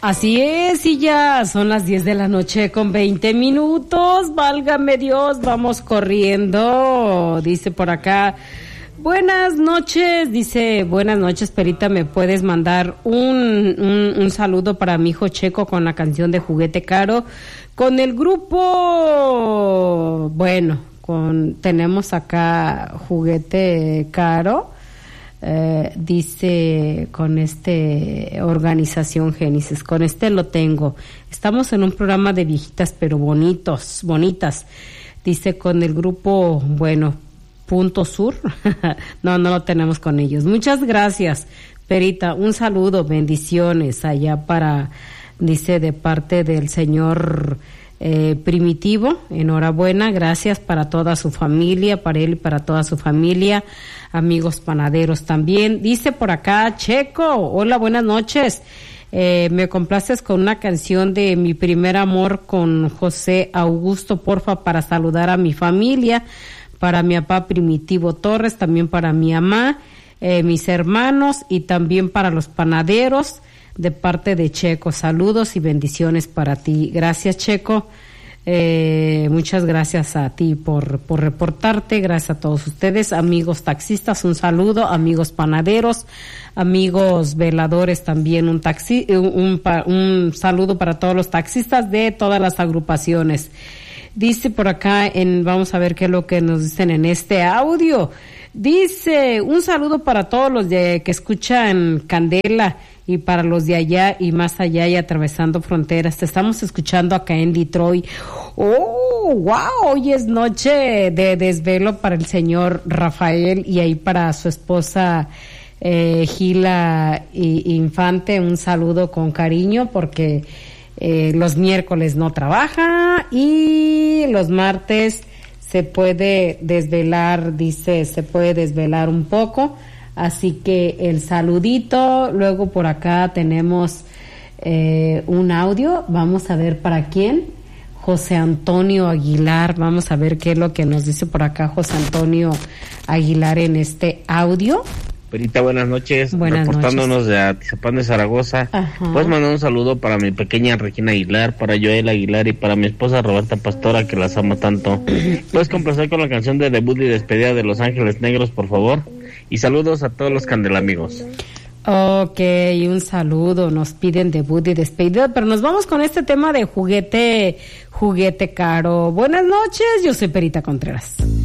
Así es, y ya son las 10 de la noche con 20 minutos. Válgame Dios, vamos corriendo. Dice por acá, buenas noches. Dice, buenas noches, Perita, ¿me puedes mandar un saludo para mi hijo Checo con la canción de Juguete Caro? Con el grupo, bueno, tenemos acá Juguete Caro. Dice con organización Génesis, con lo tengo. Estamos en un programa de viejitas pero bonitas. Dice con el grupo, bueno, Punto Sur. no lo tenemos con ellos. Muchas gracias, Perita. Un saludo, bendiciones allá dice de parte del señor Primitivo. Enhorabuena, gracias para toda su familia, para él y para toda su familia. Amigos panaderos también. Dice por acá, Checo, hola, buenas noches. Me complaces con una canción de Mi Primer Amor con José Augusto, porfa, para saludar a mi familia, para mi papá Primitivo Torres, también para mi mamá, mis hermanos y también para los panaderos de parte de Checo. Saludos y bendiciones para ti. Gracias, Checo. Muchas gracias a ti por reportarte, gracias a todos ustedes, amigos taxistas, un saludo, amigos panaderos, amigos veladores también, un saludo para todos los taxistas de todas las agrupaciones. Dice por acá, vamos a ver qué es lo que nos dicen en este audio. Dice, un saludo para todos los que escuchan Candela y para los de allá y más allá y atravesando fronteras. Te estamos escuchando acá en Detroit. ¡Oh, wow! Hoy es noche de desvelo para el señor Rafael y ahí para su esposa Gila Infante. Un saludo con cariño porque los miércoles no trabaja y los martes se puede desvelar, dice, se puede desvelar un poco. Así que el saludito. Luego por acá tenemos un audio. Vamos a ver para quién. José Antonio Aguilar. Vamos a ver qué es lo que nos dice por acá José Antonio Aguilar en este audio. Perita, buenas noches. Buenas reportándonos noches. de Atizapán de Zaragoza. Ajá. Puedes mandar un saludo para mi pequeña Regina Aguilar, para Joel Aguilar y para mi esposa Roberta Pastora, que las amo tanto. Puedes complacer con la canción de debut y despedida de Los Ángeles Negros, por favor. Y saludos a todos los candelamigos. Ok, un saludo. Nos piden debut y despedida, pero nos vamos con este tema de juguete caro. Buenas noches, yo soy Perita Contreras.